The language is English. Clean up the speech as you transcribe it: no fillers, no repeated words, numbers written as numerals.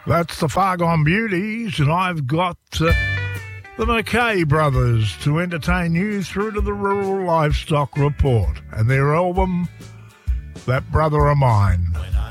That's the Far Gone Beauties, and I've got the McKay Brothers to entertain you through to the Rural Livestock Report and their album, That Brother of Mine. When